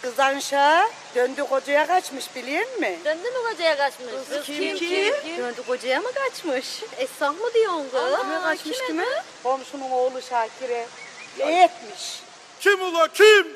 Kız Anşa döndü kocaya kaçmış biliyor musun? Döndü mü kocaya kaçmış? Kız kim? Döndü kocaya mı kaçmış? Esnaf mı diyorsun kız? Kime kaçmış kime? Komşunun oğlu Şakir'e. Ne etmiş? Kim ula kim?